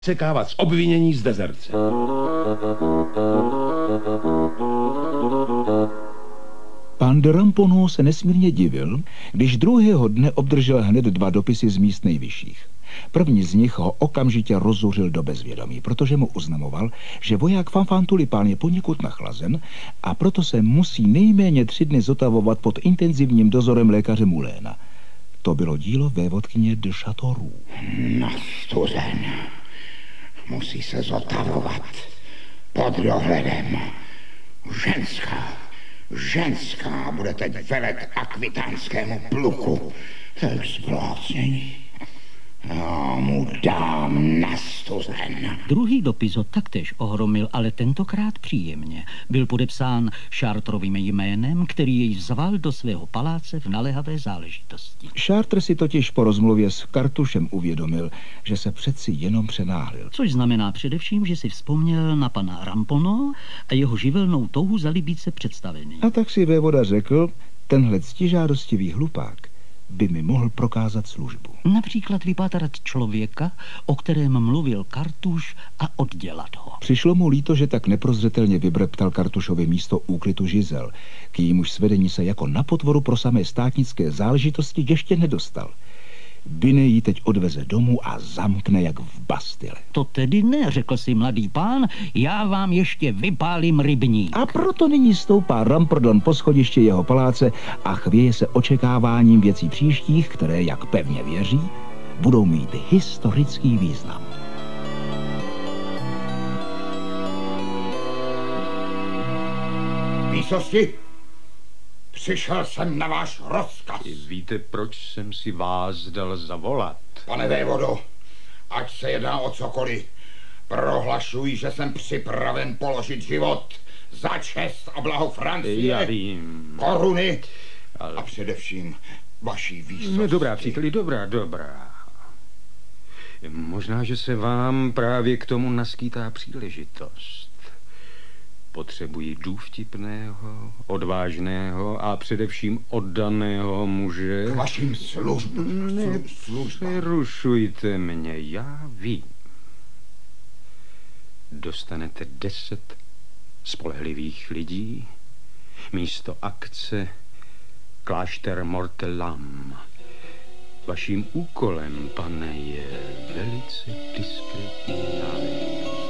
sekávat z obvinění z dezerce. Pán de Ramponneau se nesmírně divil, když druhého dne obdržel hned 2 dopisy z míst nejvyšších. První z nich ho okamžitě rozzuřil do bezvědomí, protože mu oznamoval, že voják Fanfan Tulipán je poněkud nachlazen a proto se musí nejméně 3 dny zotavovat pod intenzivním dozorem lékaře Mouléna. To bylo dílo vévodkyně de Châteauroux. Nastuzen. Musí se zotavovat pod dohledem. Ženská bude teď velet akvitánskému pluku. To je zblácnění. Já mu dám nastuzen. Druhý dopis ho taktéž ohromil, ale tentokrát příjemně. Byl podepsán Chartrovým jménem, který jej vzval do svého paláce v naléhavé záležitosti. Chartres si totiž po rozmluvě s Kartušem uvědomil, že se přeci jenom přenáhlil. Což znamená především, že si vzpomněl na pana Ramponneau a jeho živelnou touhu zalíbit se představený. A tak si vévoda řekl, tenhle ctižádostivý hlupák by mi mohl prokázat službu. Například vypátrat člověka, o kterém mluvil Kartuš, a oddělat ho. Přišlo mu líto, že tak neprozřetelně vybreptal Kartušovi místo úklitu Žizel, k jímuž svedení se jako na potvoru pro samé státnické záležitosti ještě nedostal. Binet ji teď odveze domů a zamkne jak v Bastile. To tedy ne, řekl si mladý pán, já vám ještě vypálím rybník. A proto nyní stoupá Ramprdon po schodišti jeho paláce a chvěje se očekáváním věcí příštích, které, jak pevně věří, budou mít historický význam. Výsosti, přišel jsem na váš rozkaz. Víte, proč jsem si vás dal zavolat? Pane vévodo, ať se jedná o cokoliv, prohlašuji, že jsem připraven položit život za čest a blaho Francie. Já vím. Koruny a především vaší výsosti. No dobrá, příteli, dobrá. Možná, že se vám právě k tomu naskýtá příležitost. Potřebuji důvtipného, odvážného a především oddaného muže. K vašim službám. Nepřerušujte mě, já vím. Dostanete 10 spolehlivých lidí, místo akce klášter Mortelam. Vaším úkolem, pane, je velice diskrétní záležitost.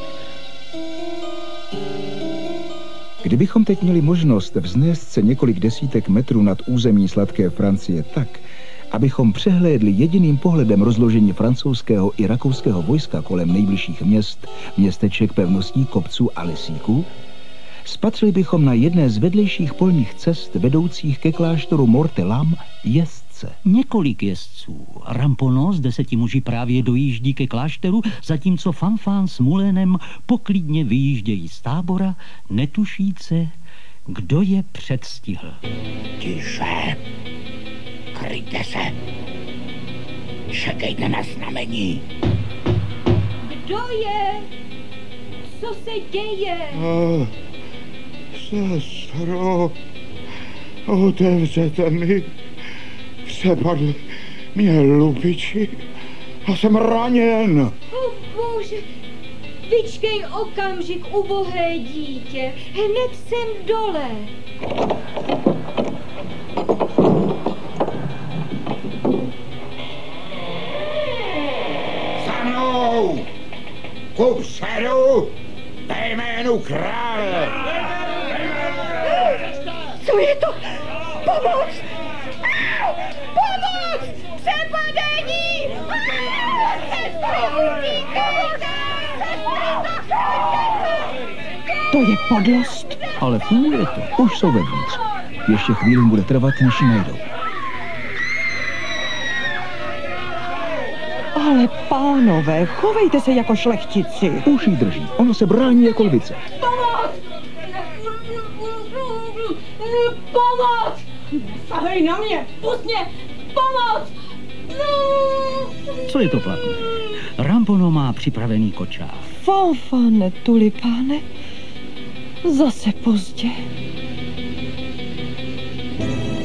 Kdybychom teď měli možnost vznést se několik desítek metrů nad území sladké Francie tak, abychom přehlédli jediným pohledem rozložení francouzského i rakouského vojska kolem nejbližších měst, městeček, pevností, kopců a lesíků, spatřili bychom na jedné z vedlejších polních cest vedoucích ke kláštoru Mortelam jezdce. Několik jezdců. Ramponneau s 10 muži právě dojíždí ke klášteru, zatímco Fanfan s Moulénem poklidně vyjíždějí z tábora, netušíce, kdo je předstihl. Tiše, kryjte se, čekejte na znamení. Kdo je? Co se děje? Sestro, otevřete mi. Přepadl mě lupiči a jsem raněn. O bože, vyčkej okamžik, ubohé dítě, hned jsem dole. Za mnou, kupředu, ve jménu krále. Co je to? Pomoc! Pomoc! Přepadení! To je podlost. Ale funguje to. Už jsou vevnitř. Ještě chvíli bude trvat, než ji najdou. Ale pánové, chovejte se jako šlechtici. Už jí drží. Ono se brání jako lvice. Pomoc! Pomoc! Sahej na mě! Pust mě! Pomoc! Co je to platné? Ramponneau má připravený kočár. Fanfane, Tulipáne, zase pozdě.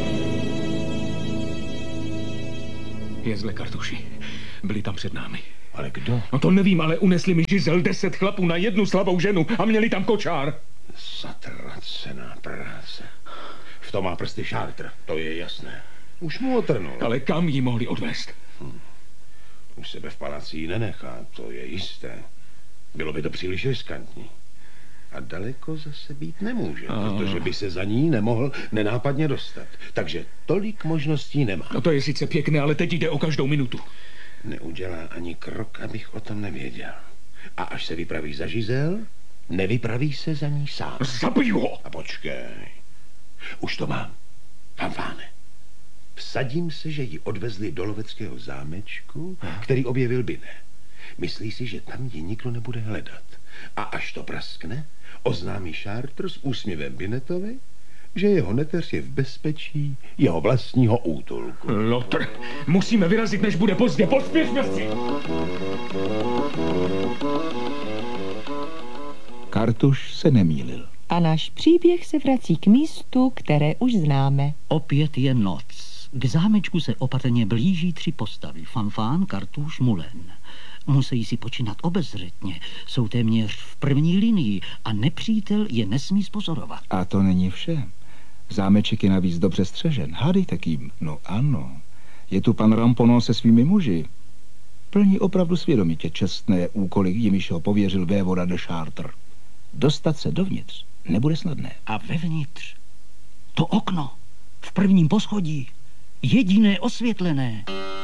Je zle, Kartuši. Byli tam před námi. Ale kdo? No to nevím, ale unesli mi Žizel 10 chlapů na jednu slabou ženu a měli tam kočár. Zatracená práce. V tom má prsty Chartres, to je jasné. Už mu otrnul. Ale kam ji mohli odvést? Už sebe v paláci ji nenechá, to je jisté. Bylo by to příliš riskantní. A daleko zase být nemůže, protože by se za ní nemohl nenápadně dostat. Takže tolik možností nemá. No to je sice pěkné, ale teď jde o každou minutu. Neudělá ani krok, abych o tom nevěděl. A až se vypraví za Žizel, nevypraví se za ní sám. Zabiju ho! A počkej. Už to mám. Fanfáne. Vsadím se, že ji odvezli do loveckého zámečku, který objevil Binet. Myslí si, že tam ji nikdo nebude hledat. A až to praskne, oznámí Chartres s úsměvem Binetovi, že jeho neteř je v bezpečí jeho vlastního útulku. Lotr, musíme vyrazit, než bude pozdě. Pospěšme si! Kartuš se nemýlil. A náš příběh se vrací k místu, které už známe. Opět je noc. K zámečku se opatrně blíží 3 postavy. Fanfán, Kartuš, Mulen. Musí si počínat obezřetně. Jsou téměř v první linii a nepřítel je nesmí spozorovat. A to není vše. Zámeček je navíc dobře střežen. Hádejte kým? No ano. Je tu pan Ramponneau se svými muži. Plní opravdu svědomitě čestné úkoly, jimiž ho pověřil vévoda de Chartres. Dostat se dovnitř nebude snadné. A vevnitř to okno v prvním poschodí, jediné osvětlené.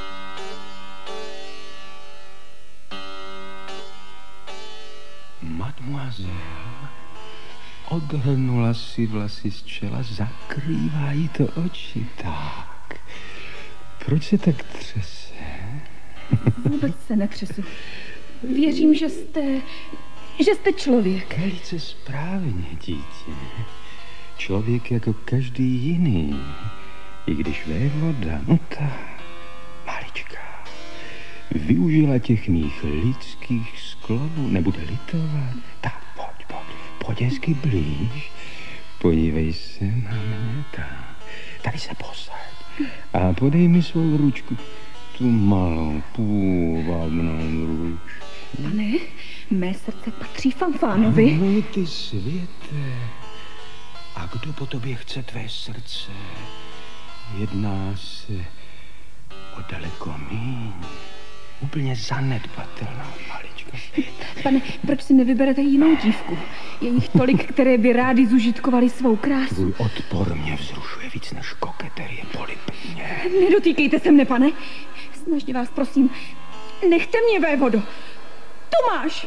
Mademoiselle odhrnula si vlasy z čela, zakrývá jí to oči. Tak, proč se tak třese? Vůbec se netřesu. Věřím, že jste člověk. Velice správně, dítě. Člověk jako každý jiný. I když vévoda, no ta maličká, využila těch mých lidských sklonů, nebude litovat. Tak pojď hezky blíž, podívej se na mě, tak. Tady se posaď a podej mi svou ručku, tu malou půvabnou ručku. Pane, mé srdce patří Fanfánovi. No, ty světe, a kdo po tobě chce tvé srdce? Jedná se o daleko míň, úplně zanedbatelnou maličku. Pane, proč si nevyberete jinou dívku? Je jich tolik, které by rádi zužitkovali svou krásu. Tvůj odpor mě vzrušuje víc než koketerie polipně. Nedotýkejte se mne, pane. Snažně vás prosím, nechte mě, vévodo. Tomáš!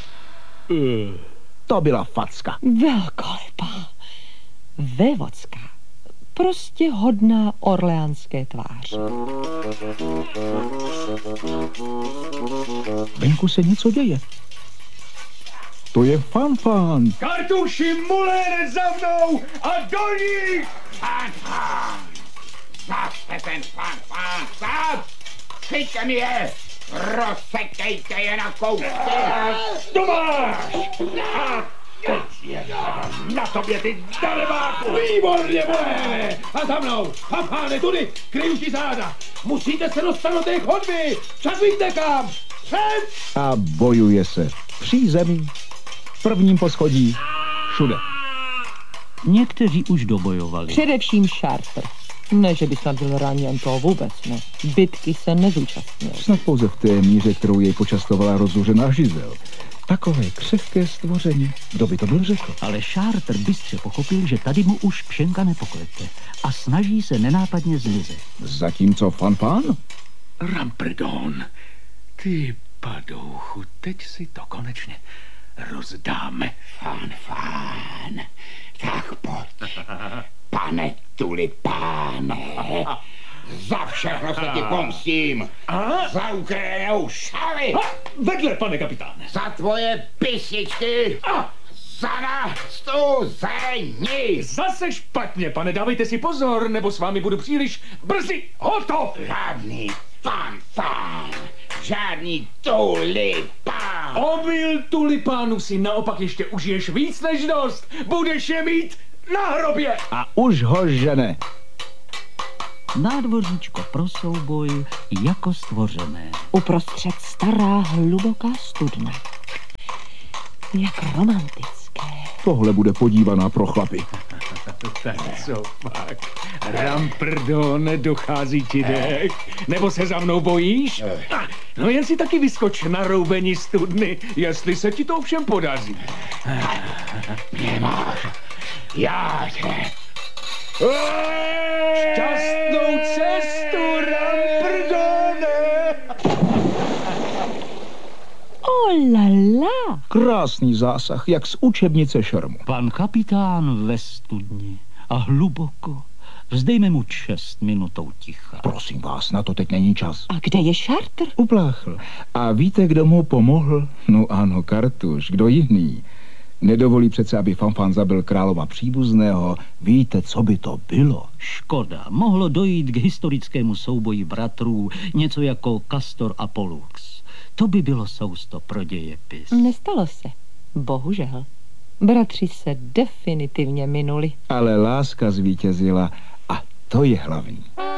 To byla facka. Velkolepá. Vévodská. Prostě hodná orleánské tváře. Venku se něco děje. To je Fanfán. Kartuši, Mulene, za mnou a do nich! Fanfán! Zase ten Fanfán, sám! Chyťte mi je! Rozsekejte je na kousky! Tomáš! A teď je na tobě, ty darebáku! Výborně, Mulene! A za mnou! Fanfáne, tudy! Kryju ti záda! Musíte se dostat do té chodby! Však víte kam! Sem! A bojuje se. Přízemí, v prvním poschodí, všude. Někteří už dobojovali. Především Chartres. Ne, že by snad byl raněn, to vůbec ne. Bitky se nezúčastnil. Snad pouze v té míře, kterou jej počastovala rozzuřená Žizel. Takové křehké stvoření. Kdo by to byl řekl? Ale Chartres bystře pochopil, že tady mu už pšenka nepoklete a snaží se nenápadně zmizet. Zatímco Fanfán? Rampredon, ty padouchu, teď si to konečně rozdáme. Fanfán, tak pojď, pane tulipáne, za všechno se ti pomstím, za ukradenou šaly, Vedle, pane kapitáne. za tvoje písničky, za nastuzení. Zase špatně, pane, dávejte si pozor, nebo s vámi budu příliš brzy hotov. Žádný Fanfán, žádný tulipán. Omyl tulipánu si naopak ještě užiješ víc než dost. Budeš je mít na hrobě. A už ho žene. Nádvoříčko pro souboj jako stvořené. Uprostřed stará hluboká studna. Jak romantické. Tohle bude podívaná pro chlapy. Tak co pak? Ramprdon, dochází ti dech? Nebo se za mnou bojíš? No jen si taky vyskoč na roubení studny, jestli se ti to ovšem podaří. Nemáš. Já tě. Šťastnou cestu, Ramprdone! Oh la la. Krásný zásah, jak z učebnice šermu. Pan kapitán ve studni a hluboko. Vzdejme mu 6 minutou ticha. Prosím vás, na to teď není čas. A kde je Šartr? Upláchl. A víte, kdo mu pomohl? No ano, Kartuš, kdo jiný? Nedovolí přece, aby Fanfan zabil králova příbuzného. Víte, co by to bylo? Škoda, mohlo dojít k historickému souboji bratrů, něco jako Castor a Pollux. To by bylo sousto pro dějepis. Nestalo se. Bohužel. Bratři se definitivně minuli. Ale láska zvítězila a to je hlavní.